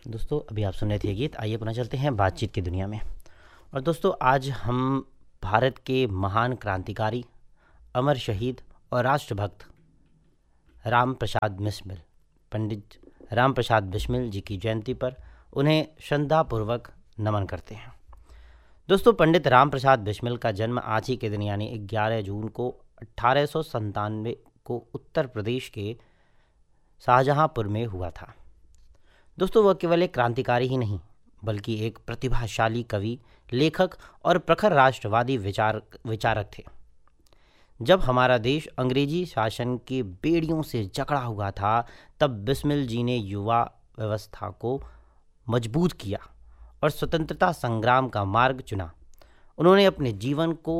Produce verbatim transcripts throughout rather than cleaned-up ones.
दोस्तों अभी आप सुन रहे थे ये गीत। आइए पुनः चलते हैं बातचीत की दुनिया में। और दोस्तों आज हम भारत के महान क्रांतिकारी, अमर शहीद और राष्ट्रभक्त राम प्रसाद बिस्मिल, पंडित राम प्रसाद बिस्मिल जी की जयंती पर उन्हें श्रद्धापूर्वक नमन करते हैं। दोस्तों पंडित राम प्रसाद बिस्मिल का जन्म आज ही के दिन यानी ग्यारह जून को अट्ठारह सौ संतानवे को उत्तर प्रदेश के शाहजहांपुर में हुआ था। दोस्तों वह केवल एक क्रांतिकारी ही नहीं बल्कि एक प्रतिभाशाली कवि, लेखक और प्रखर राष्ट्रवादी विचार विचारक थे। जब हमारा देश अंग्रेजी शासन की बेड़ियों से जकड़ा हुआ था, तब बिस्मिल जी ने युवा व्यवस्था को मजबूत किया और स्वतंत्रता संग्राम का मार्ग चुना। उन्होंने अपने जीवन को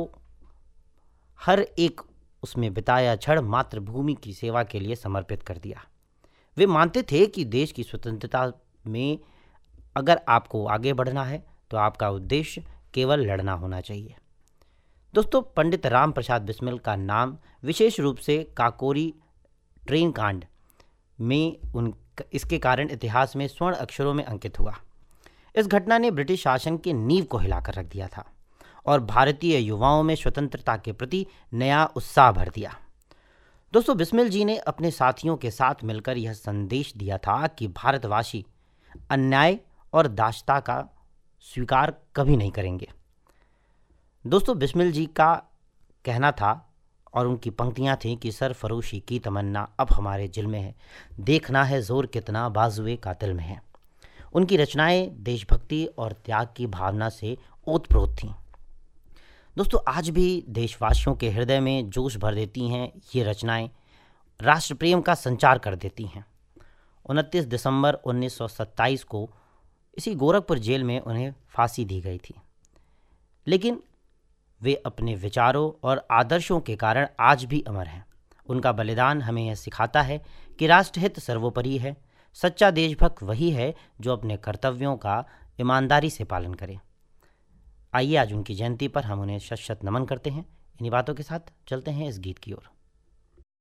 हर एक उसमें बिताया क्षण मातृभूमि की सेवा के लिए समर्पित कर दिया। वे मानते थे कि देश की स्वतंत्रता में अगर आपको आगे बढ़ना है तो आपका उद्देश्य केवल लड़ना होना चाहिए। दोस्तों पंडित राम प्रसाद बिस्मिल का नाम विशेष रूप से काकोरी ट्रेन कांड में उन इसके कारण इतिहास में स्वर्ण अक्षरों में अंकित हुआ। इस घटना ने ब्रिटिश शासन की नींव को हिलाकर रख दिया था और भारतीय युवाओं में स्वतंत्रता के प्रति नया उत्साह भर दिया। दोस्तों बिस्मिल जी ने अपने साथियों के साथ मिलकर यह संदेश दिया था कि भारतवासी अन्याय और दासता का स्वीकार कभी नहीं करेंगे। दोस्तों बिस्मिल जी का कहना था और उनकी पंक्तियां थीं कि सरफरोशी की तमन्ना अब हमारे दिल में है, देखना है जोर कितना बाजुए कातिल में है। उनकी रचनाएं देशभक्ति और त्याग की भावना से ओतप्रोत थीं। दोस्तों आज भी देशवासियों के हृदय में जोश भर देती हैं ये रचनाएं, राष्ट्र प्रेम का संचार कर देती हैं। उनतीस दिसंबर उन्नीस सौ सत्ताईस को इसी गोरखपुर जेल में उन्हें फांसी दी गई थी, लेकिन वे अपने विचारों और आदर्शों के कारण आज भी अमर हैं। उनका बलिदान हमें यह सिखाता है कि राष्ट्रहित सर्वोपरि है। सच्चा देशभक्त वही है जो अपने कर्तव्यों का ईमानदारी से पालन करे। आइए आज उनकी जयंती पर हम उन्हें शत शत नमन करते हैं। इन्हीं बातों के साथ चलते हैं इस गीत की ओर।